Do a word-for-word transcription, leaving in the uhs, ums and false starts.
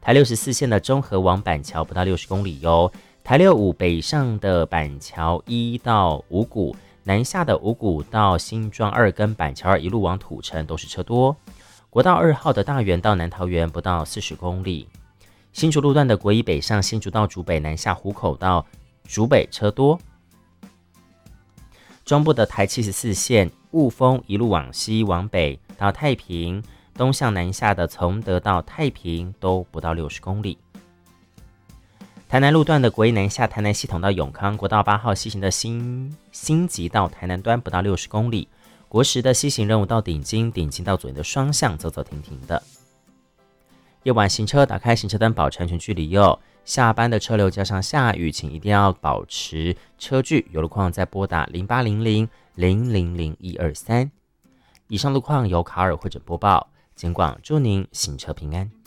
台六十四线的中和往板桥不到六十公里哟。台六五北上的板桥一到五股，南下的五股到新庄二跟板桥二一路往土城都是车多。国道二号的大园到南桃园不到四十公里。新竹路段的国一北上新竹到竹北，南下湖口到竹北车多。中部的台七十四线雾峰一路往西往北到太平，东向南下的从德到太平都不到六十公里。台南路段的国一南下台南系统到永康，国道八号西行的新新集到台南端不到六十公里。国十的西行任务到顶金，顶金到左营的双向走走停停的。夜晚行车，打开行车灯保持安全距离哟。下班的车流加上下雨，请一定要保持车距，有路况再拨打零八零零零零零一二三。以上路况由卡尔会诊播报，警广祝您行车平安。